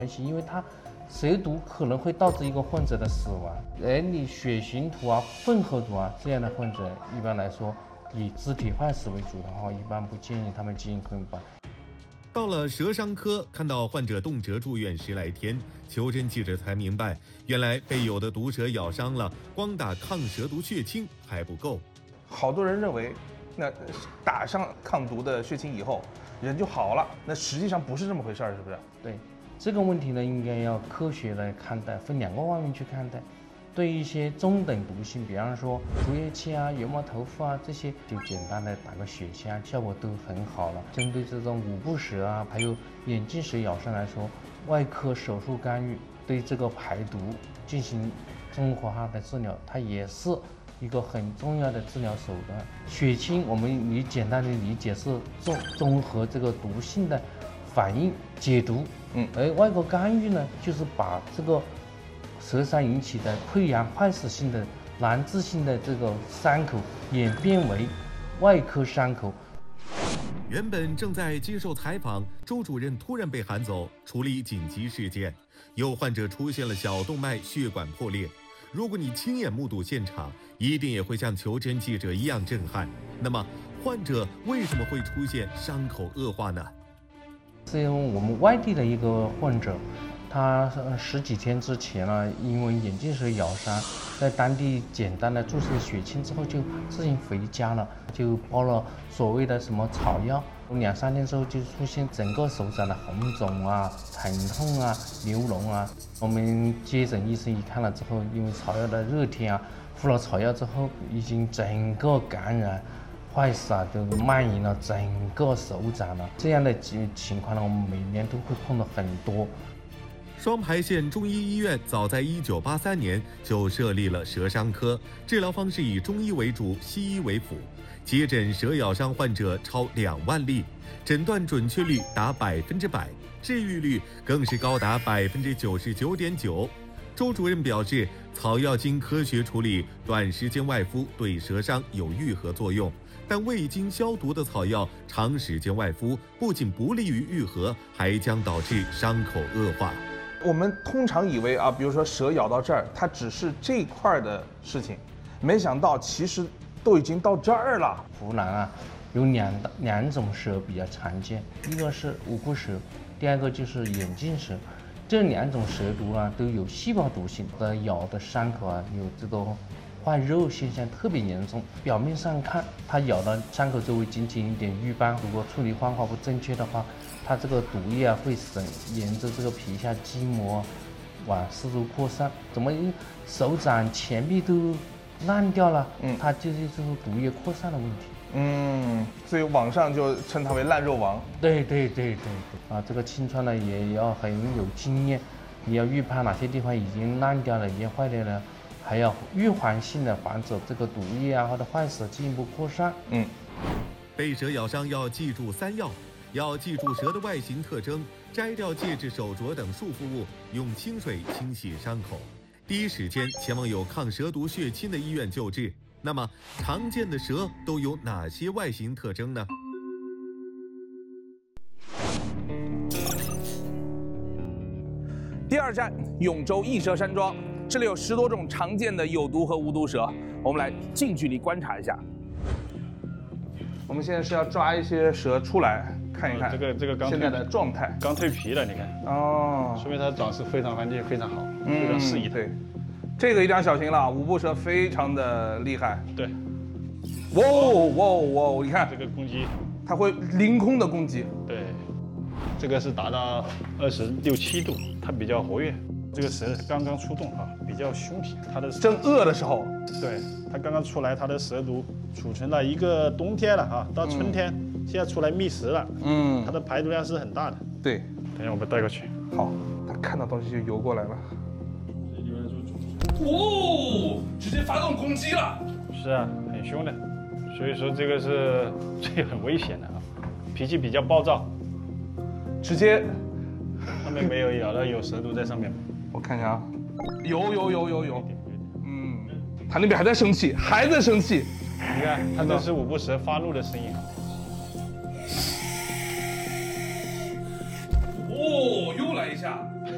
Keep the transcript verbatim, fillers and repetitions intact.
因为它蛇毒可能会导致一个患者的死亡，而你血型图啊、混合图啊这样的患者，一般来说以肢体坏死为主的话，一般不建议他们进行根管。 到了蛇伤科，看到患者动辄住院十来天，求诊记者才明白，原来被有的毒蛇咬伤了，光打抗蛇毒血清还不够。 好多人认为，那打上抗毒的血清以后，人就好了，那实际上不是这么回事儿，是不是？ 对。这个问题呢，应该要科学来看待，分两个方面去看待。对于一些中等毒性，比方说竹叶青啊、油毛头腹啊这些，就简单的打个血清，效果都很好了。针对这种五步蛇啊，还有眼镜蛇咬伤来说，外科手术干预对这个排毒进行综合化的治疗，它也是一个很重要的治疗手段。血清我们你简单的理解是综综合这个毒性的反应解毒。嗯，而外科干预呢，就是把这个蛇伤引起的溃疡坏死性的难治性的这个伤口演变为外科伤口。 原本正在接受采访，周主任突然被喊走处理紧急事件，有患者出现了小动脉血管破裂。如果你亲眼目睹现场，一定也会像求诊记者一样震撼。那么，患者为什么会出现伤口恶化呢？ 是因为我们外地的一个患者，他十几天之前呢，因为眼镜蛇咬伤，在当地简单的注射血清之后就自行回家了，就包了所谓的什么草药，两三天之后就出现整个手掌的红肿啊、疼痛啊、流脓啊。我们接诊医生一看了之后，因为草药的热天啊，敷了草药之后，已经整个感染。坏死啊，都蔓延了整个手掌了。这样的情情况呢，我们每年都会碰到很多。 双牌县中医医院早在一九八三年就设立了蛇伤科，治疗方式以中医为主，西医为辅，接诊蛇咬伤患者超两万例，诊断准确率达百分之百，治愈率更是高达百分之九十九点九。周主任表示，草药经科学处理，短时间外敷对蛇伤有愈合作用。但未经消毒的草药长时间外敷，不仅不利于愈合，还将导致伤口恶化。 我们通常以为啊，比如说蛇咬到这儿，它只是这一块的事情，没想到其实都已经到这儿了。 湖南啊，有两两种蛇比较常见，一个是五步蛇，第二个就是眼镜蛇。这两种蛇毒呢，都有细胞毒性，的咬的伤口啊，有这个坏肉现象特别严重。表面上看，它咬的伤口周围仅仅一点瘀斑，如果处理方法不正确的话，它这个毒液啊会渗沿着这个皮下筋膜往四处扩散。怎么手掌前臂都烂掉了？嗯，它就是这种毒液扩散的问题。 嗯，所以网上就称它为烂肉王。 对对对对对，啊，这个清创呢也要很有经验，你要预判哪些地方已经烂掉了，已经坏掉了。还要预防性的防止这个毒液啊或者坏死进一步扩散。嗯， 被蛇咬伤要记住三要：要记住蛇的外形特征，摘掉戒指、手镯等束缚物，用清水清洗伤口，第一时间前往有抗蛇毒血清的医院救治。那么，常见的蛇都有哪些外形特征呢？ 第二站，永州益蛇山庄。这里有十多种常见的有毒和无毒蛇，我们来近距离观察一下。我们现在是要抓一些蛇出来看一看， 这个这个刚现在的状态， 刚蜕皮了，你看哦， 说明它长势非常环境非常好，非常适宜。 对，这个一定要小心了，五步蛇非常的厉害。 对， 哇哇哇！你看这个攻击， 它会凌空的攻击。 对，这个是达到二十六七度，它比较活跃。这个蛇刚刚出动啊，比较凶皮，它的正饿的时候， 对，它刚刚出来，它的蛇毒储存了一个冬天了啊，到春天、嗯、现在出来觅食了，嗯，它的排毒量是很大的。 对， 等一下我们带过去。 好，它看到东西就游过来了。哦，直接发动攻击了。 是啊，很凶的，所以说这个是这很危险的啊，脾气比较暴躁， 直接。 上面没有咬到有蛇毒在上面吗？ 我看一下啊，有有有有有，嗯，他那边还在生气，还在生气。 你看，它这是五步蛇发怒的声音。